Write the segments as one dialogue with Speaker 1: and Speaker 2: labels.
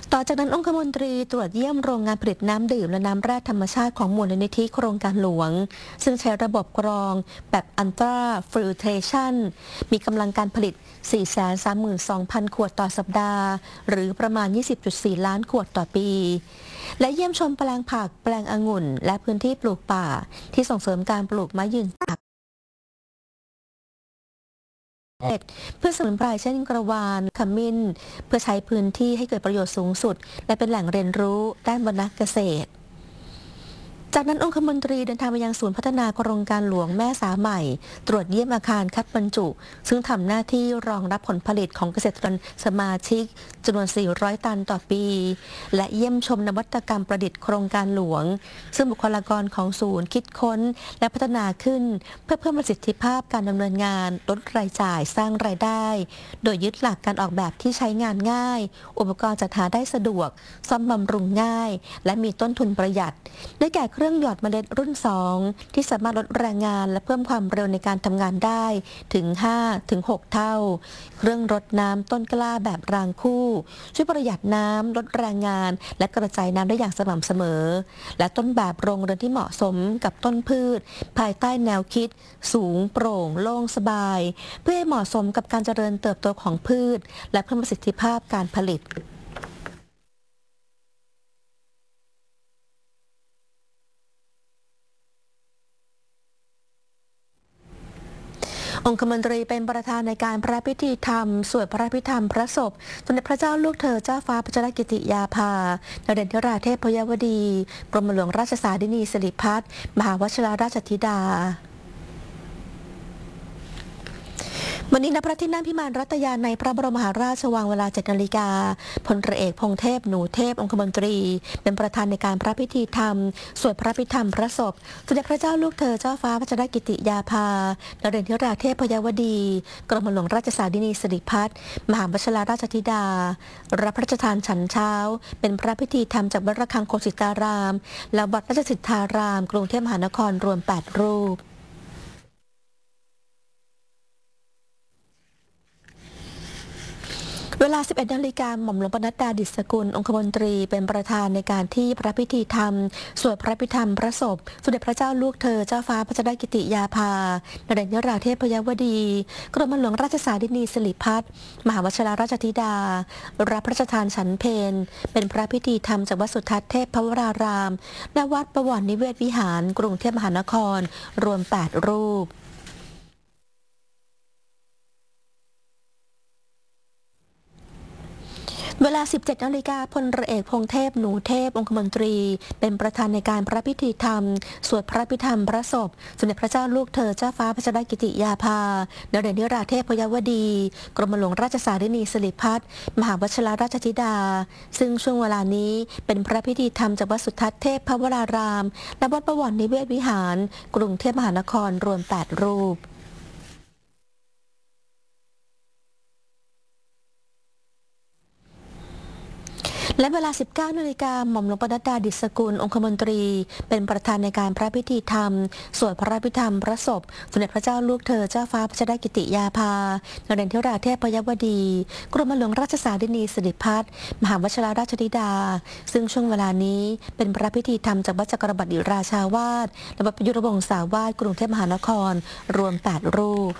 Speaker 1: ต่อจากนั้นองคมนตรีตรวจเยี่ยมโรงงานผลิตน้ำดื่มและน้ำแร่ธรรมชาติของมูลนิธิโครงการหลวงซึ่งใช้ระบบกรองแบบอัลตราฟิลเทรชันมีกำลังการผลิต 432,000 ขวดต่อสัปดาห์หรือประมาณ 20.4 ล้านขวดต่อปีและเยี่ยมชมแปลงผักแปลงองุ่นและพื้นที่ปลูกป่าที่ส่งเสริมการปลูกไม้ยืนต้นเพื่อสมุนไพรเช่นกระวานขมิ้นเพื่อใช้พื้นที่ให้เกิดประโยชน์สูงสุดและเป็นแหล่งเรียนรู้ด้านวรรณเกษตรจากนั้นองคมนตรีเดินทางไปยังศูนย์พัฒนาโครงการหลวงแม่สาใหม่ตรวจเยี่ยมอาคารคัดบรรจุซึ่งทำหน้าที่รองรับผลผลิตของเกษตรกรสมาชิกจำนวน 400 ตันต่อปีและเยี่ยมชมนวัตกรรมประดิษฐ์โครงการหลวงซึ่งบุคลากรของศูนย์คิดค้นและพัฒนาขึ้นเพื่อเพิ่มประสิทธิภาพการดำเนินงานลดรายจ่ายสร้างรายได้โดยยึดหลักการออกแบบที่ใช้งานง่ายอุปกรณ์จัดหาได้สะดวกซ่อมบำรุงง่ายและมีต้นทุนประหยัดได้แก่เครื่องหยอดเมล็ดรุ่น 2 ที่สามารถลดแรงงานและเพิ่มความเร็วในการทำงานได้ถึง 5-6 เท่าเครื่องรดน้ำต้นกล้าแบบรางคู่ช่วยประหยัดน้ำลดแรงงานและกระจายน้ำได้อย่างสม่ำเสมอและต้นแบบโรงเรือนที่เหมาะสมกับต้นพืชภายใต้แนวคิดสูงโปร่งโล่งสบายเพื่อให้เหมาะสมกับการเจริญเติบโตของพืชและเพิ่มประสิทธิภาพการผลิตองคมนตรีเป็นประธานในการพระพิธีธรรมสวดพระพิธรรมพระศพสมเด็จพระเจ้าลูกเธอเจ้าฟ้าพัชรกิติยาภานเรนทิราเทพยวดีกรมหลวงราชสารินีสิริพัฒน์มหาวชิรราชธิดาวันนี้ณพระที่นั่งพิมานรัตยาในพระบรมมหาราชวังเวลา 7 นาฬิกาพลเรือเอกพงเทพหนูเทพองคมนตรีเป็นประธานในการพระพิธีธรรมสวดพระพิธรรมพระศพสมเด็จพระเจ้าลูกเธอเจ้าฟ้าพัชรกิติยาภานเรนทิราเทพยวดีกรมหลวงราชสารินีสิริพัฒน์มหาวชิรราชธิดารับพระราชทานฉันเช้าเป็นพระพิธีธรรมจากวัดระฆังโคสิตารามและวัดราชสิทธารามกรุงเทพมหานครรวม 8 รูปเวลา 11 นาฬิกาหม่อมหลวงปนัดดาดิษฐกุลองคมนตรีเป็นประธานในการที่พระพิธีธรรมสวดพระพิธรรมพระศพสมเด็จพระเจ้าลูกเธอเจ้าฟ้าพัชรกิติยาภานเรนทิราเทพยวดีกรมหลวงราชสารินีสิริพัฒน์มหาวชิรราชธิดารับพระราชทานฉันเพลเป็นพระพิธีธรรมจากวัดสุทัศน์เทพพวรารามและวัดประวัตินิเวศวิหารกรุงเทพมหานครรวม 8 รูปเวลา 17 นาฬิกาพลเรือเอกพงเทพหนูเทพองคมนตรีเป็นประธานในการพระพิธีธรรมสวดพระพิธรรมพระศพสมเด็จพระเจ้าลูกเธอเจ้าฟ้าพัชรกิติยาภานเรนทิราเทพยวดีกรมหลวงราชสารินีสิริพัฒน์มหาวชิรราชธิดาซึ่งช่วงเวลานี้เป็นพระพิธีธรรมจากวัดสุทัศน์เทพพวรารามและวัดประวัตินิเวศวิหารกรุงเทพมหานครรวม 8 รูปและเวลา 19 นาฬิกาหม่อมหลวงปนัดดาดิษฐกุลองคมนตรีเป็นประธานในการพระพิธีธรรมสวดพระพิธรรมพระศพสมเด็จพระเจ้าลูกเธอเจ้าฟ้าพัชรกิติยาภานเรนทิราเทพยวดีกรมหลวงราชสารินีสิริพัฒน์มหาวชิรราชธิดาซึ่งช่วงเวลานี้เป็นพระพิธีธรรมจากวัดจักรบดิราชาวาสและวัดประยุรวงศาวาสกรุงเทพมหานครรวม 8 รูป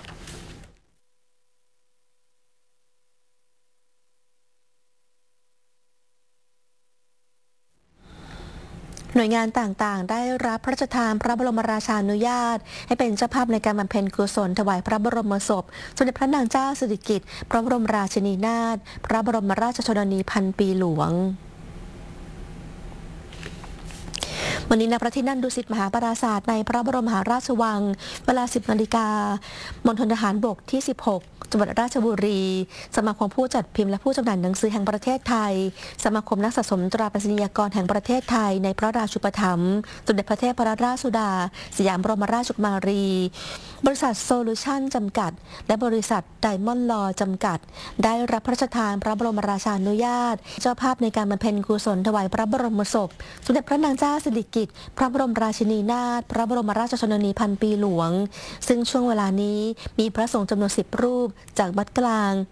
Speaker 1: หน่วยงานต่างๆได้รับพระราชทานพระบรมราชานุญาตให้เป็นเจ้าภาพในการบำเพ็ญกุศลถวายพระบรมศพสมเด็จพระนางเจ้าสิริกิติ์พระบรมราชินีนาถพระบรมราชชนนีพันปีหลวงวันนี้ณพระที่นั่งดุสิตมหาปราสาทในพระบรมมหาราชวังเวลา 10 นาฬิกามณฑลทหารบกที่ 16 จังหวัดราชบุรีสมาคมผู้จัดพิมพ์และผู้จำหน่ายหนังสือแห่งประเทศไทยสมาคมนักสะสมตราไปรษณียากรแห่งประเทศไทยในพระราชูปถัมภ์สมเด็จพระเทพรัตนราชสุดาสยามบรมราชกุมารีบริษัทโซลูชันจำกัดและบริษัทไดมอนด์ลอจำกัดได้รับพระราชทานพระบรมราชานุญาตเจ้าภาพในการบำเพ็ญกุศลถวายพระบรมศพสมเด็จพระนางเจ้าสิริกิติ์พระบรมราชินีนาถพระบรมราชชนนีพันปีหลวงซึ่งช่วงเวลานี้มีพระสงฆ์จำนวน 10 รูปจากวัดกลาง